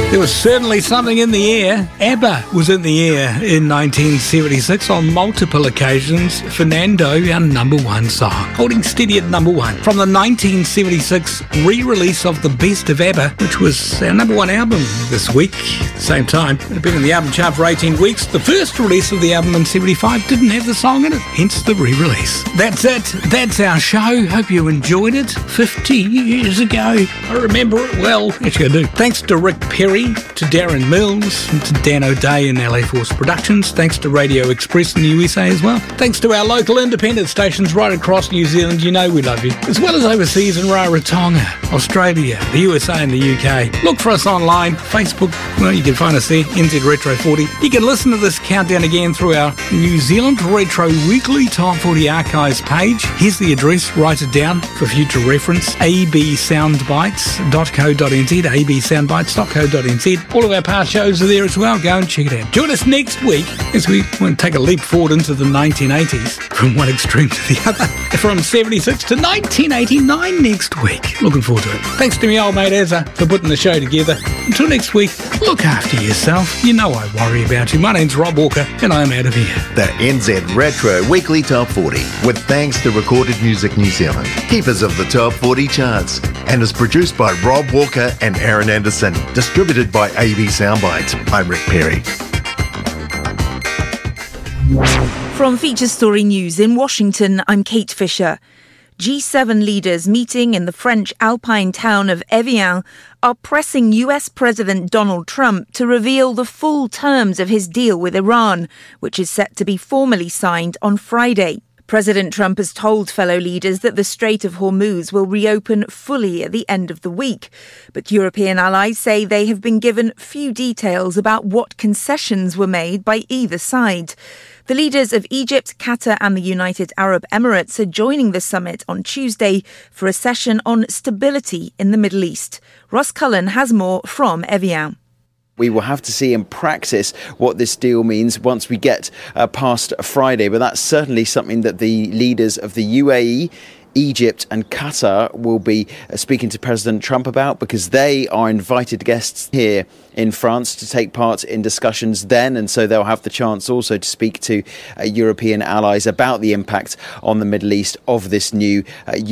There was certainly something in the air. ABBA was in the air in 1976 on multiple occasions. Fernando, our number one song, holding steady at number one. From the 1976 re-release of The Best of ABBA, which was our number one album this week. At the same time, it had been in the album chart for 18 weeks. The first release of the album in 75 didn't have the song in it, hence the re-release. That's it. That's our show. Hope you enjoyed it. 50 years ago. I remember it well. Actually, I do. Thanks to Rick Perry, to Darren Mills, and to Dan O'Day in LA Force Productions. Thanks to Radio Express in the USA as well. Thanks to our local independent stations right across New Zealand. You know we love you. As well as overseas in Rarotonga, Australia, the USA and the UK. Look for us online. Facebook, well, you can find us there, NZ Retro 40. You can listen to this countdown again through our New Zealand Retro Weekly Top 40 Archives page. Here's the address. Write it down for future reference. absoundbites.co.nz, absoundbites.co.nz. All of our past shows are there as well. Go and check it out. Join us next week as we want to take a leap forward into the 1980s from one extreme to the other. From 76 to 1989 next week. Looking forward to it. Thanks to me old mate Ezra for putting the show together. Until next week, look after yourself. You know I worry about you. My name's Rob Walker and I'm out of here. The NZ Retro Weekly Top 40 with thanks to Recorded Music New Zealand, keepers of the Top 40 charts, and is produced by Rob Walker and Aaron Anderson, distributed by AB Soundbites. I'm Rick Perry. From Feature Story News in Washington, I'm Kate Fisher. G7 leaders meeting in the French alpine town of Evian are pressing US President Donald Trump to reveal the full terms of his deal with Iran, which is set to be formally signed on Friday. President Trump has told fellow leaders that the Strait of Hormuz will reopen fully at the end of the week. But European allies say they have been given few details about what concessions were made by either side. The leaders of Egypt, Qatar and the United Arab Emirates are joining the summit on Tuesday for a session on stability in the Middle East. Ross Cullen has more from Evian. We will have to see in practice what this deal means once we get past Friday. But that's certainly something that the leaders of the UAE, Egypt and Qatar will be speaking to President Trump about, because they are invited guests here in France to take part in discussions then. And so they'll have the chance also to speak to European allies about the impact on the Middle East of this new